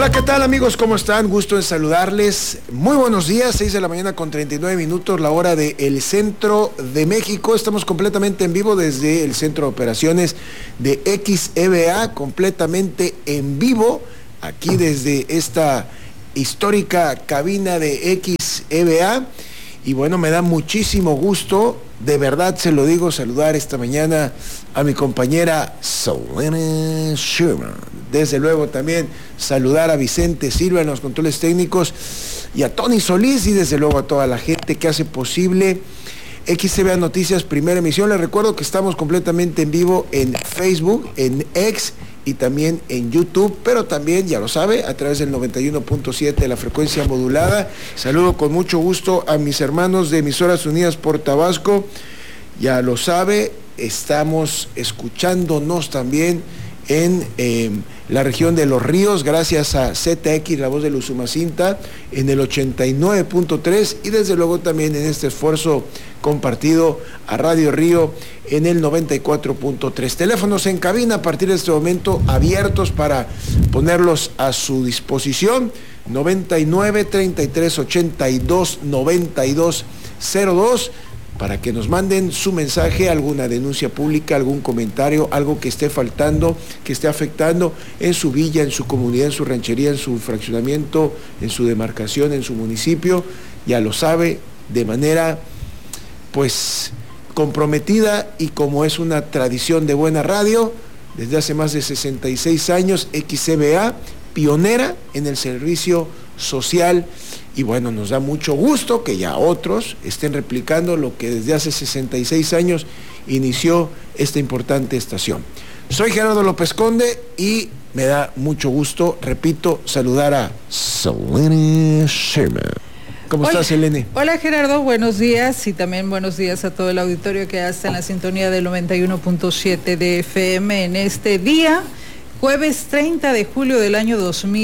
Hola, ¿qué tal amigos? ¿Cómo están? Gusto en saludarles. Muy buenos días, 6 de la mañana con 39 minutos, la hora del centro de México. Estamos completamente en vivo desde el centro de operaciones de XEBA, completamente en vivo, aquí desde esta histórica cabina de XEBA. Y bueno, me da muchísimo gusto, de verdad se lo digo, saludar esta mañana a mi compañera Selene Schumann. Desde luego también saludar a Vicente Silva en los controles técnicos y a Tony Solís y desde luego a toda la gente que hace posible XEBA Noticias Primera Emisión. Les recuerdo que estamos completamente en vivo en Facebook, en X y también en YouTube, pero también, ya lo sabe, a través del 91.7 de la frecuencia modulada. Saludo con mucho gusto a mis hermanos de Emisoras Unidas por Tabasco. Ya lo sabe, estamos escuchándonos también en la región de Los Ríos, gracias a ZX, la voz de Usumacinta, en el 89.3 y desde luego también en este esfuerzo compartido a Radio Río en el 94.3. Teléfonos en cabina a partir de este momento abiertos para ponerlos a su disposición. 99 33 82 92 02 para que nos manden su mensaje, alguna denuncia pública, algún comentario, algo que esté faltando, que esté afectando en su villa, en su comunidad, en su ranchería, en su fraccionamiento, en su demarcación, en su municipio. Ya lo sabe, de manera pues comprometida y como es una tradición de buena radio, desde hace más de 66 años, XEBA, pionera en el servicio social. Y bueno, nos da mucho gusto que ya otros estén replicando lo que desde hace 66 años inició esta importante estación. Soy Gerardo López Conde y me da mucho gusto, repito, saludar a Selene Schumann. ¿Cómo estás, Selene? Hola, Gerardo, buenos días y también buenos días a todo el auditorio que está en la sintonía del 91.7 de FM en este día. Jueves 30 de julio del año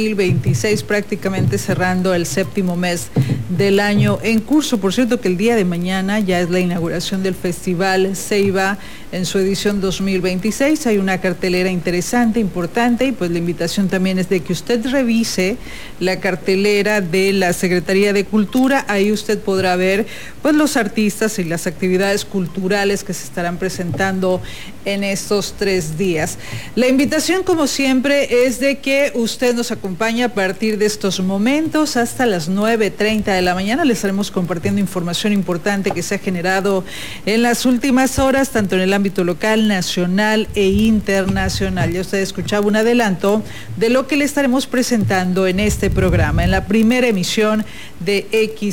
2026, prácticamente cerrando el séptimo mes del año en curso. Por cierto que el día de mañana ya es la inauguración del Festival Ceiba en su edición 2026. Hay una cartelera interesante, importante, y pues la invitación también es de que usted revise la cartelera de la Secretaría de Cultura. Ahí usted podrá ver pues los artistas y las actividades culturales que se estarán presentando en estos 3 días. La invitación, como siempre, es de que usted nos acompañe a partir de estos momentos hasta las 9:30 de la mañana. Les estaremos compartiendo información importante que se ha generado en las últimas horas, tanto en el ámbito local, nacional e internacional. Ya usted escuchaba un adelanto de lo que le estaremos presentando en este programa, en la primera emisión de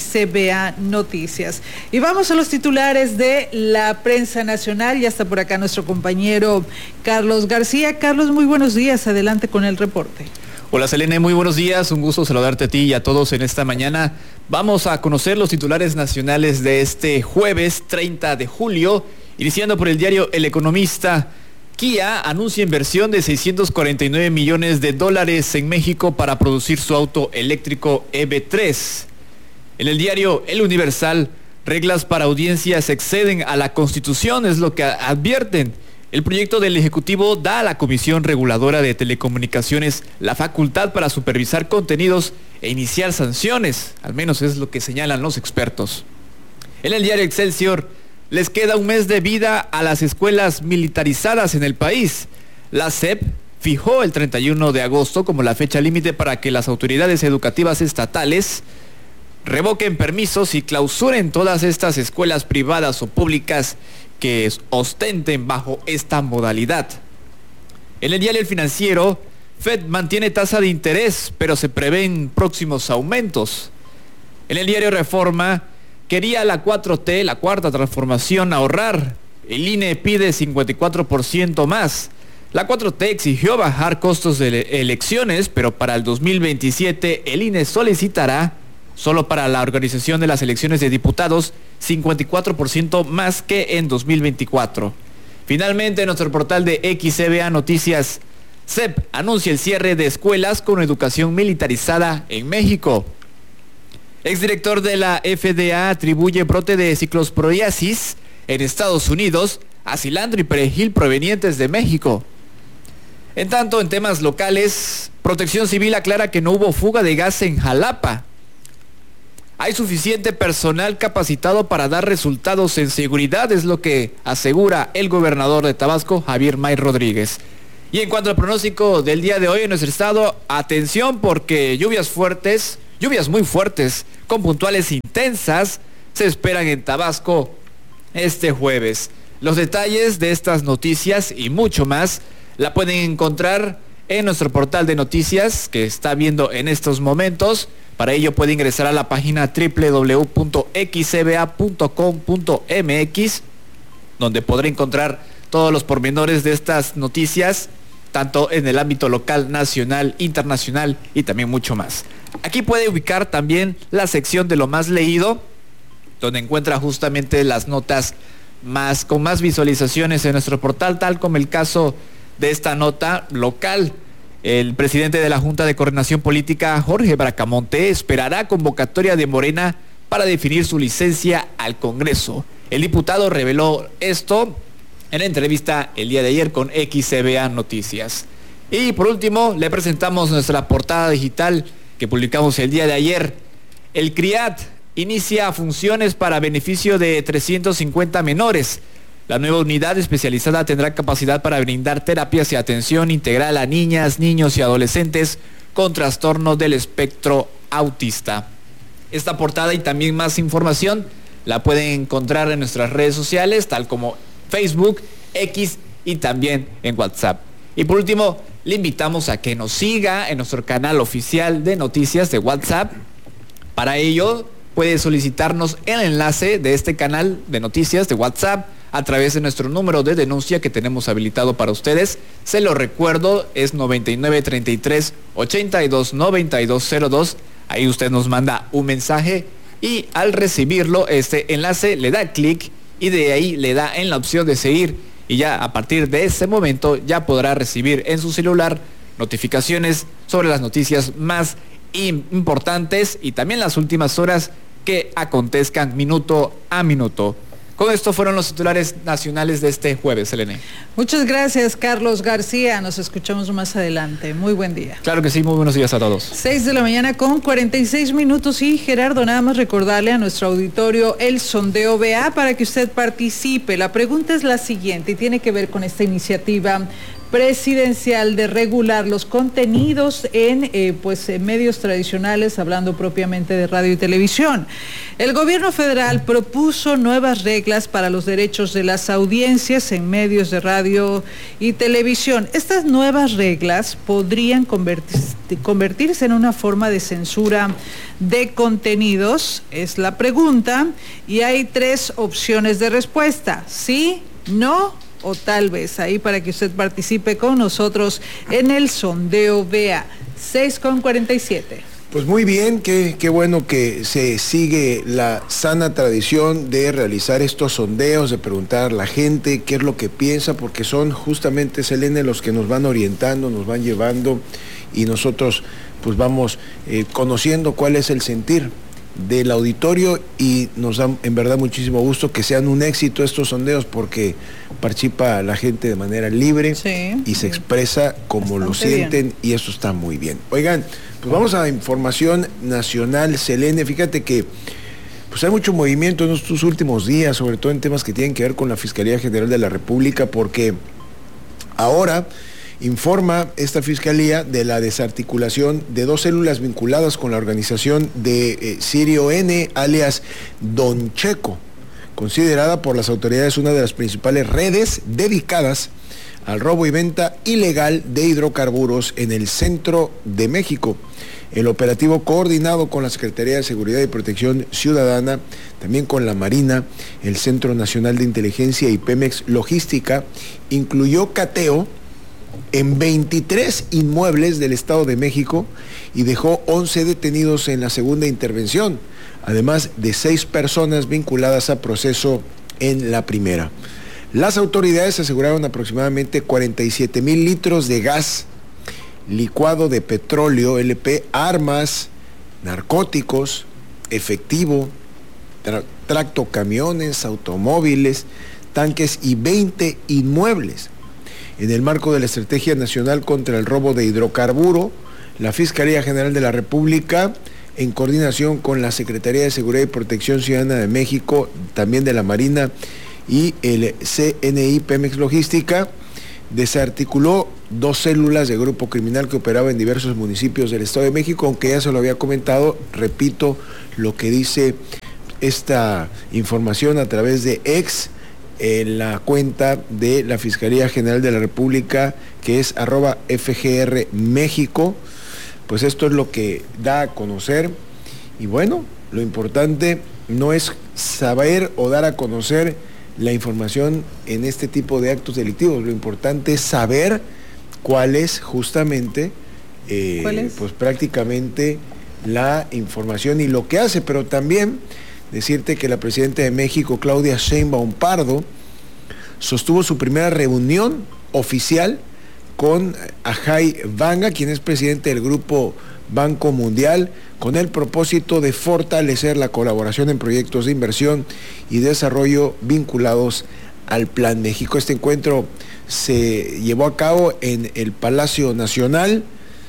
XEBA Noticias. Y vamos a los titulares de la prensa nacional. Ya está por acá nuestro compañero Carlos García. Carlos, muy buenos días, adelante con el reporte. Hola, Selene, muy buenos días, un gusto saludarte a ti y a todos en esta mañana. Vamos a conocer los titulares nacionales de este jueves 30 de julio, iniciando por el diario El Economista. Kia anuncia inversión de $649 millones en México para producir su auto eléctrico EV3. En el diario El Universal, reglas para audiencias exceden a la Constitución, es lo que advierten. El proyecto del Ejecutivo da a la Comisión Reguladora de Telecomunicaciones la facultad para supervisar contenidos e iniciar sanciones, al menos es lo que señalan los expertos. En el diario Excelsior, les queda un mes de vida a las escuelas militarizadas en el país. La SEP fijó el 31 de agosto como la fecha límite para que las autoridades educativas estatales revoquen permisos y clausuren todas estas escuelas privadas o públicas que ostenten bajo esta modalidad. En el diario El Financiero, Fed mantiene tasa de interés, pero se prevén próximos aumentos. En el diario Reforma, quería la 4T, la cuarta transformación, ahorrar. El INE pide 54% más. La 4T exigió bajar costos de elecciones, pero para el 2027 el INE solicitará, solo para la organización de las elecciones de diputados, 54% más que en 2024. Finalmente, en nuestro portal de XEBA Noticias, SEP anuncia el cierre de escuelas con educación militarizada en México. Exdirector de la FDA atribuye brote de ciclosporiasis en Estados Unidos a cilantro y perejil provenientes de México. En tanto, en temas locales, Protección Civil aclara que no hubo fuga de gas en Jalapa. Hay suficiente personal capacitado para dar resultados en seguridad, es lo que asegura el gobernador de Tabasco, Javier May Rodríguez. Y en cuanto al pronóstico del día de hoy en nuestro estado, atención porque lluvias muy fuertes, con puntuales intensas, se esperan en Tabasco este jueves. Los detalles de estas noticias y mucho más la pueden encontrar en nuestro portal de noticias que está viendo en estos momentos. Para ello puede ingresar a la página www.xcba.com.mx, donde podrá encontrar todos los pormenores de estas noticias, tanto en el ámbito local, nacional, internacional y también mucho más. Aquí puede ubicar también la sección de lo más leído, donde encuentra justamente las notas con más visualizaciones en nuestro portal, tal como el caso de esta nota local. El presidente de la Junta de Coordinación Política, Jorge Bracamonte, esperará convocatoria de Morena para definir su licencia al Congreso. El diputado reveló esto en entrevista el día de ayer con XCBA Noticias. Y por último, le presentamos nuestra portada digital que publicamos el día de ayer. El CRIAT inicia funciones para beneficio de 350 menores. La nueva unidad especializada tendrá capacidad para brindar terapias y atención integral a niñas, niños y adolescentes con trastorno del espectro autista. Esta portada y también más información la pueden encontrar en nuestras redes sociales, tal como Facebook, X y también en WhatsApp. Y por último, le invitamos a que nos siga en nuestro canal oficial de noticias de WhatsApp. Para ello, puede solicitarnos el enlace de este canal de noticias de WhatsApp a través de nuestro número de denuncia que tenemos habilitado para ustedes. Se lo recuerdo, es 9933-829202. Ahí usted nos manda un mensaje y al recibirlo, este enlace le da clic y de ahí le da en la opción de seguir. Y ya a partir de ese momento ya podrá recibir en su celular notificaciones sobre las noticias más importantes y también las últimas horas que acontezcan minuto a minuto. Con esto fueron los titulares nacionales de este jueves, Selene. Muchas gracias, Carlos García. Nos escuchamos más adelante. Muy buen día. Claro que sí, muy buenos días a todos. 6 de la mañana con 46 minutos. Y Gerardo, nada más recordarle a nuestro auditorio el sondeo BA para que usted participe. La pregunta es la siguiente y tiene que ver con esta iniciativa presidencial de regular los contenidos en medios tradicionales, hablando propiamente de radio y televisión. El gobierno federal propuso nuevas reglas para los derechos de las audiencias en medios de radio y televisión. Estas nuevas reglas podrían convertirse en una forma de censura de contenidos, es la pregunta, y hay 3 opciones de respuesta: sí, no o tal vez. Ahí para que usted participe con nosotros en el sondeo BA. 6:47. Pues muy bien, qué bueno que se sigue la sana tradición de realizar estos sondeos, de preguntar a la gente qué es lo que piensa, porque son justamente, Selene, los que nos van orientando, nos van llevando y nosotros pues vamos conociendo cuál es el sentir del auditorio, y nos da en verdad muchísimo gusto que sean un éxito estos sondeos, porque participa la gente de manera libre, sí, y se expresa como lo sienten bien. Y eso está muy bien. Oigan, pues vamos a información nacional, Selene. Fíjate que pues hay mucho movimiento en estos últimos días, sobre todo en temas que tienen que ver con la Fiscalía General de la República, porque ahora informa esta fiscalía de la desarticulación de 2 células vinculadas con la organización de Sirio N, alias Don Checo, considerada por las autoridades una de las principales redes dedicadas al robo y venta ilegal de hidrocarburos en el centro de México. El operativo, coordinado con la Secretaría de Seguridad y Protección Ciudadana, también con la Marina, el Centro Nacional de Inteligencia y Pemex Logística, incluyó cateo en 23 inmuebles del Estado de México y dejó 11 detenidos en la segunda intervención, además de 6 personas vinculadas a proceso en la primera. Las autoridades aseguraron aproximadamente 47,000 litros de gas, licuado de petróleo, LP, armas, narcóticos, efectivo, tractocamiones, automóviles, tanques y 20 inmuebles. En el marco de la Estrategia Nacional contra el Robo de Hidrocarburo, la Fiscalía General de la República, en coordinación con la Secretaría de Seguridad y Protección Ciudadana de México, también de la Marina y el CNI Pemex Logística, desarticuló 2 células de grupo criminal que operaba en diversos municipios del Estado de México, aunque ya se lo había comentado, repito lo que dice esta información a través de X, en la cuenta de la Fiscalía General de la República, que es @FGR México. Pues esto es lo que da a conocer, y bueno, lo importante no es saber o dar a conocer la información en este tipo de actos delictivos, lo importante es saber cuál es justamente, pues prácticamente la información y lo que hace, pero también decirte que la presidenta de México, Claudia Sheinbaum Pardo, sostuvo su primera reunión oficial con Ajay Banga, quien es presidente del Grupo Banco Mundial, con el propósito de fortalecer la colaboración en proyectos de inversión y desarrollo vinculados al Plan México. Este encuentro se llevó a cabo en el Palacio Nacional.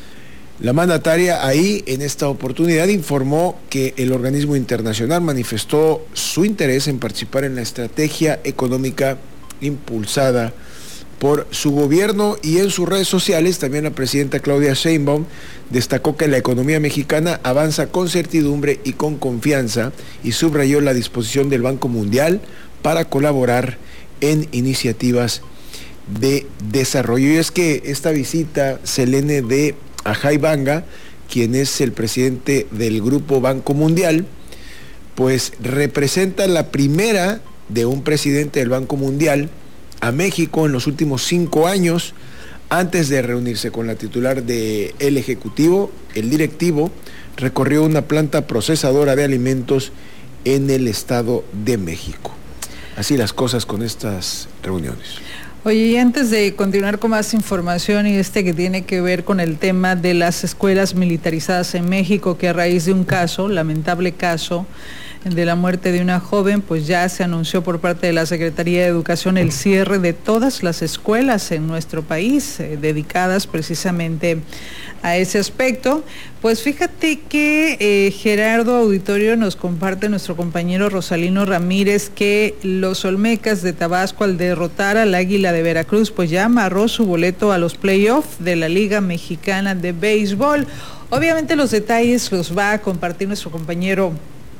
La mandataria ahí, en esta oportunidad, informó que el organismo internacional manifestó su interés en participar en la estrategia económica impulsada por su gobierno, y en sus redes sociales también la presidenta Claudia Sheinbaum destacó que la economía mexicana avanza con certidumbre y con confianza, y subrayó la disposición del Banco Mundial para colaborar en iniciativas de desarrollo. Y es que esta visita, Selene, de Ajay Banga, quien es el presidente del Grupo Banco Mundial, pues representa la primera de un presidente del Banco Mundial a México en los últimos 5 años. Antes de reunirse con la titular del Ejecutivo, el directivo recorrió una planta procesadora de alimentos en el Estado de México. Así las cosas con estas reuniones. Oye, y antes de continuar con más información, y que tiene que ver con el tema de las escuelas militarizadas en México, que a raíz de un caso, lamentable caso, de la muerte de una joven, pues ya se anunció por parte de la Secretaría de Educación el cierre de todas las escuelas en nuestro país, dedicadas precisamente a ese aspecto. Pues fíjate que Gerardo Auditorio nos comparte, nuestro compañero Rosalino Ramírez, que los Olmecas de Tabasco, al derrotar al Águila de Veracruz, pues ya amarró su boleto a los playoffs de la Liga Mexicana de Béisbol. Obviamente los detalles los va a compartir nuestro compañero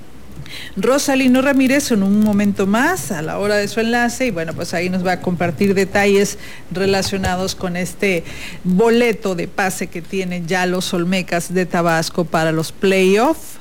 Rosalino Ramírez en un momento más, a la hora de su enlace, y bueno, pues ahí nos va a compartir detalles relacionados con este boleto de pase que tienen ya los Olmecas de Tabasco para los playoffs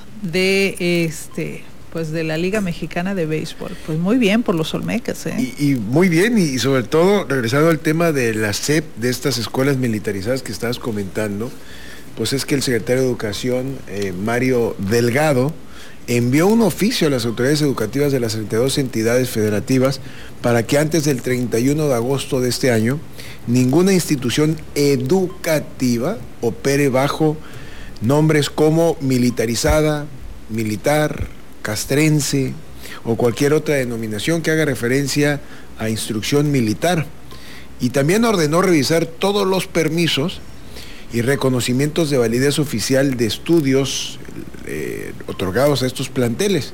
de pues de la Liga Mexicana de Béisbol. Pues muy bien por los Olmecas, ¿eh? Y muy bien, y sobre todo, regresando al tema de la SEP, de estas escuelas militarizadas que estabas comentando, pues es que el secretario de Educación, Mario Delgado, envió un oficio a las autoridades educativas de las 32 entidades federativas para que antes del 31 de agosto de este año ninguna institución educativa opere bajo nombres como militarizada, militar, castrense o cualquier otra denominación que haga referencia a instrucción militar. Y también ordenó revisar todos los permisos y reconocimientos de validez oficial de estudios otorgados a estos planteles.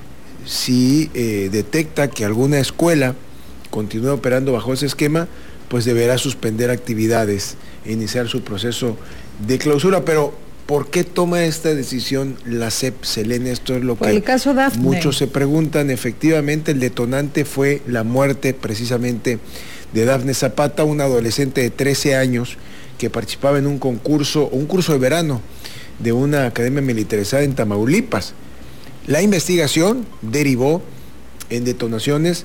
Si detecta que alguna escuela continúa operando bajo ese esquema, pues deberá suspender actividades e iniciar su proceso de clausura. Pero ¿por qué toma esta decisión la SEP, Selene? Esto es lo que el caso Dafne. Muchos se preguntan. Efectivamente, el detonante fue la muerte precisamente de Dafne Zapata, una adolescente de 13 años que participaba en un curso de verano de una academia militarizada en Tamaulipas. La investigación derivó en detenciones,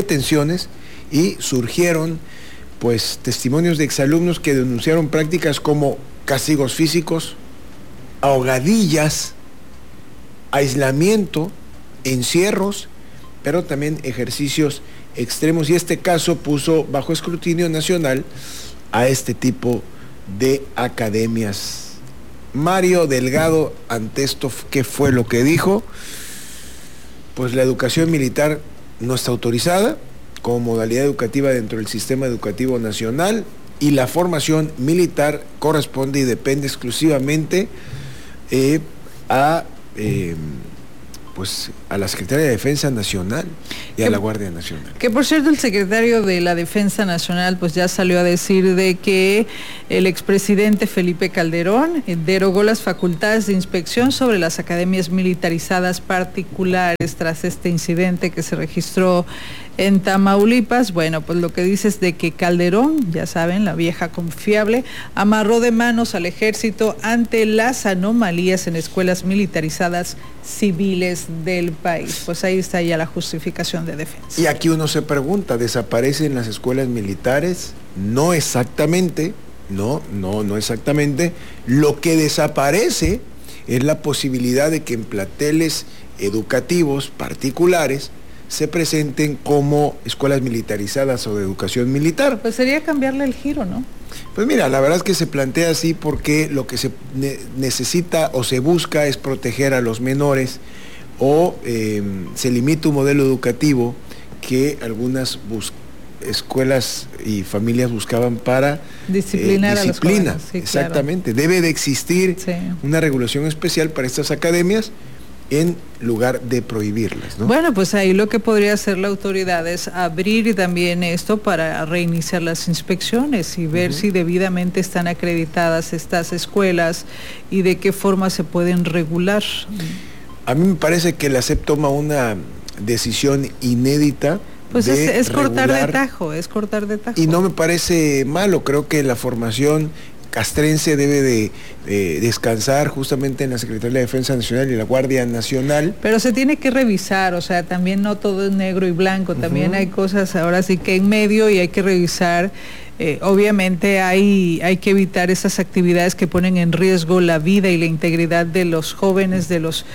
y surgieron pues testimonios de exalumnos que denunciaron prácticas como castigos físicos, ahogadillas, aislamiento, encierros, pero también ejercicios extremos, y este caso puso bajo escrutinio nacional a este tipo de academias. Mario Delgado, ante esto, ¿qué fue lo que dijo? Pues la educación militar no está autorizada, como modalidad educativa dentro del sistema educativo nacional, y la formación militar corresponde y depende exclusivamente a la Secretaría de Defensa Nacional y a la Guardia Nacional. Que por cierto, el secretario de la Defensa Nacional pues ya salió a decir de que el expresidente Felipe Calderón derogó las facultades de inspección sobre las academias militarizadas particulares tras este incidente que se registró en Tamaulipas. Bueno, pues lo que dice es de que Calderón, ya saben, la vieja confiable, amarró de manos al ejército ante las anomalías en escuelas militarizadas civiles del país. Pues ahí está ya la justificación de defensa. Y aquí uno se pregunta, ¿desaparecen las escuelas militares? No exactamente, no exactamente. Lo que desaparece es la posibilidad de que en planteles educativos particulares se presenten como escuelas militarizadas o de educación militar. Pues sería cambiarle el giro, ¿no? Pues mira, la verdad es que se plantea así porque lo que se necesita o se busca es proteger a los menores, o se limita un modelo educativo que algunas escuelas y familias buscaban para disciplinar a los jóvenes. Sí, exactamente. Claro. Debe de existir una regulación especial para estas academias en lugar de prohibirlas, ¿no? Bueno, pues ahí lo que podría hacer la autoridad es abrir también esto para reiniciar las inspecciones y ver si debidamente están acreditadas estas escuelas y de qué forma se pueden regular. A mí me parece que la SEP toma una decisión inédita. Pues es cortar de tajo, es cortar de tajo. Y no me parece malo, creo que la formación castrense debe de descansar justamente en la Secretaría de Defensa Nacional y la Guardia Nacional. Pero se tiene que revisar, o sea, también no todo es negro y blanco, también hay cosas ahora sí que en medio y hay que revisar. Obviamente hay que evitar esas actividades que ponen en riesgo la vida y la integridad de los jóvenes, de los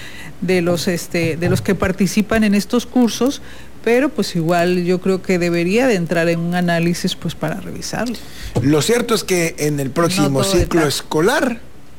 que participan en estos cursos, pero pues igual yo creo que debería de entrar en un análisis pues para revisarlo. Lo cierto es que en el próximo ciclo escolar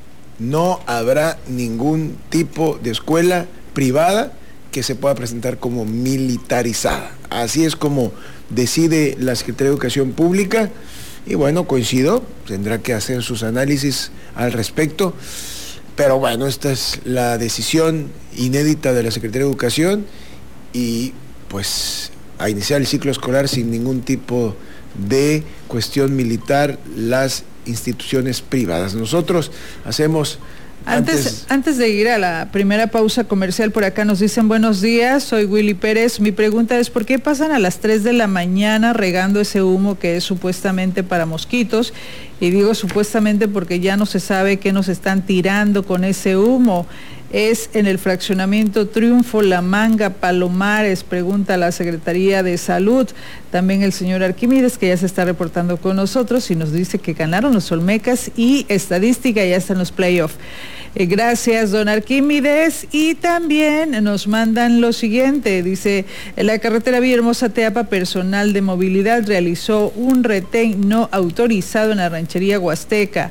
no habrá ningún tipo de escuela privada que se pueda presentar como militarizada. Así es como decide la Secretaría de Educación Pública, y bueno, coincido, tendrá que hacer sus análisis al respecto, pero bueno, esta es la decisión inédita de la Secretaría de Educación, y pues a iniciar el ciclo escolar sin ningún tipo de cuestión militar las instituciones privadas. Nosotros hacemos... Antes de ir a la primera pausa comercial, por acá nos dicen buenos días, soy Willy Pérez. Mi pregunta es, ¿por qué pasan a las 3 de la mañana regando ese humo que es supuestamente para mosquitos? Y digo supuestamente porque ya no se sabe qué nos están tirando con ese humo. Es en el fraccionamiento Triunfo, La Manga, Palomares, pregunta la Secretaría de Salud. También el señor Arquímedes, que ya se está reportando con nosotros y nos dice que ganaron los Olmecas y estadística ya está en los playoffs. Gracias, don Arquímedes. Y también nos mandan lo siguiente, dice, en la carretera Villahermosa-Teapa, personal de movilidad realizó un retén no autorizado en la ranchería Huasteca.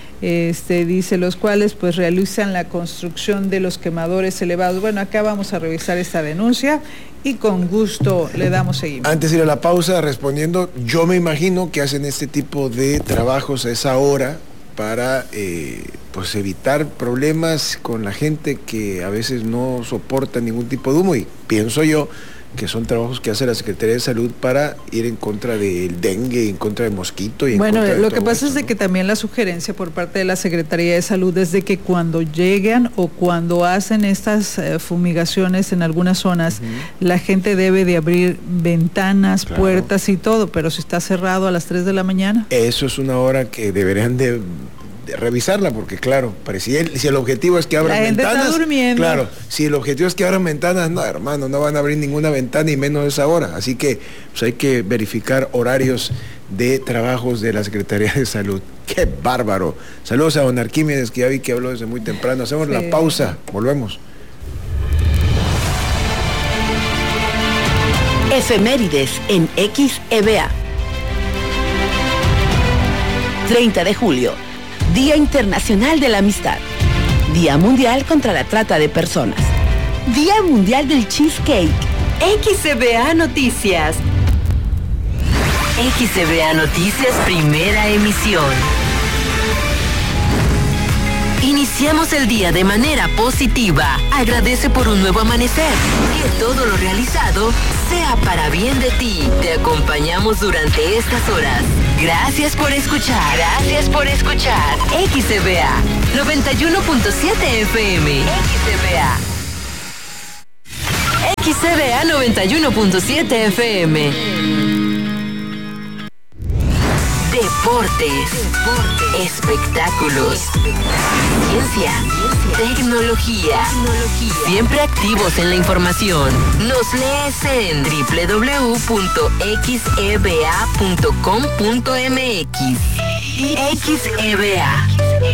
Dice, los cuales pues realizan la construcción de los quemadores elevados. Bueno, acá vamos a revisar esta denuncia y con gusto le damos seguimiento. Antes de ir a la pausa, respondiendo, yo me imagino que hacen este tipo de trabajos a esa hora para pues evitar problemas con la gente que a veces no soporta ningún tipo de humo, y pienso yo que son trabajos que hace la Secretaría de Salud para ir en contra del dengue, en contra del mosquito. Y bueno, lo que pasa es de que también la sugerencia por parte de la Secretaría de Salud es de que cuando llegan o cuando hacen estas fumigaciones en algunas zonas, la gente debe de abrir ventanas, puertas y todo, pero si está cerrado a las 3 de la mañana. Eso es una hora que deberían de revisarla, porque claro, si el objetivo es que abran ventanas, la gente está durmiendo. Claro, si el objetivo es que abran ventanas, no, hermano, no van a abrir ninguna ventana y menos a esa hora, así que pues hay que verificar horarios de trabajos de la Secretaría de Salud. ¡Qué bárbaro! Saludos a don Arquímedes, que ya vi que habló desde muy temprano. Hacemos la pausa, volvemos. Efemérides en XEBA. 30 de julio. Día Internacional de la Amistad. Día Mundial contra la Trata de Personas. Día Mundial del Cheesecake. XBA Noticias. XCBA Noticias, primera emisión. Iniciamos el día de manera positiva. Agradece por un nuevo amanecer. Que todo lo realizado sea para bien de ti. Te acompañamos durante estas horas. Gracias por escuchar. Gracias por escuchar. XCBA 91.7 FM. XCBA. XCBA 91.7 FM. Deportes, espectáculos, ciencia, tecnología, siempre activos en la información. Nos lees en www.xeba.com.mx. XEBA.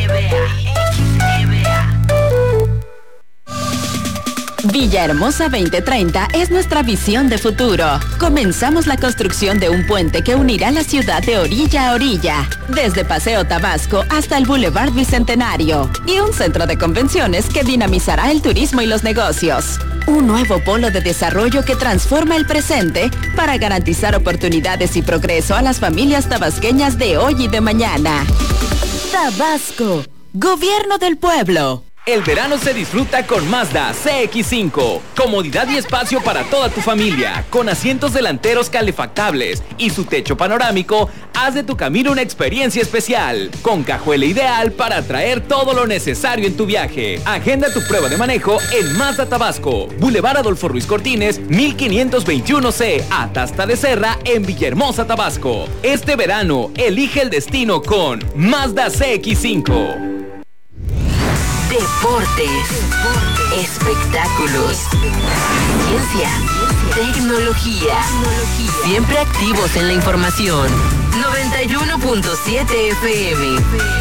Villahermosa 2030 es nuestra visión de futuro. Comenzamos la construcción de un puente que unirá la ciudad de orilla a orilla, desde Paseo Tabasco hasta el Boulevard Bicentenario, y un centro de convenciones que dinamizará el turismo y los negocios. Un nuevo polo de desarrollo que transforma el presente para garantizar oportunidades y progreso a las familias tabasqueñas de hoy y de mañana. Tabasco, Gobierno del Pueblo. El verano se disfruta con Mazda CX-5. Comodidad y espacio para toda tu familia. Con asientos delanteros calefactables y su techo panorámico, haz de tu camino una experiencia especial. Con cajuela ideal para traer todo lo necesario en tu viaje. Agenda tu prueba de manejo en Mazda Tabasco. Boulevard Adolfo Ruiz Cortines, 1521C, Atasta de Serra, en Villahermosa, Tabasco. Este verano, elige el destino con Mazda CX-5. Deportes, espectáculos, ciencia, tecnología, siempre activos en la información. 91.7 FM.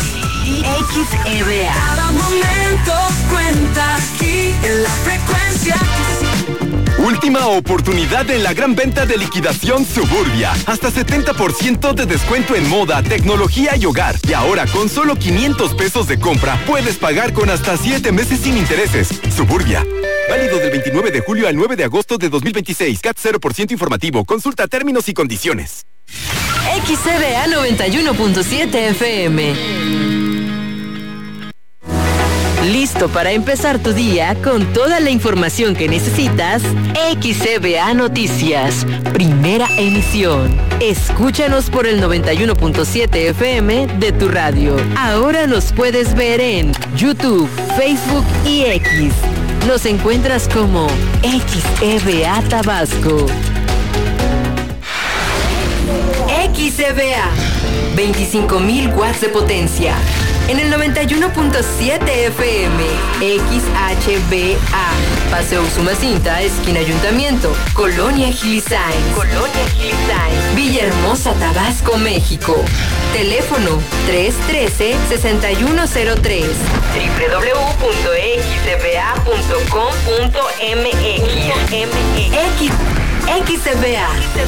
XEBA. Cada momento cuenta aquí en la frecuencia. Última oportunidad en la gran venta de liquidación Suburbia. Hasta 70% de descuento en moda, tecnología y hogar. Y ahora con solo 500 pesos de compra, puedes pagar con hasta 7 meses sin intereses. Suburbia. Válido del 29 de julio al 9 de agosto de 2026. CAT 0% informativo. Consulta términos y condiciones. XCBA 91.7 FM. ¿Listo para empezar tu día con toda la información que necesitas? XCBA Noticias, primera emisión. Escúchanos por el 91.7 FM de tu radio. Ahora nos puedes ver en YouTube, Facebook y X. Nos encuentras como XEBA Tabasco. XEBA, 25.000 watts de potencia. En el 91.7 FM, XHBA, Paseo Usumacinta, esquina Ayuntamiento, Colonia Gilisain, Villahermosa, Tabasco, México. Teléfono 313-6103, www.xcba.com.mx. XCBA.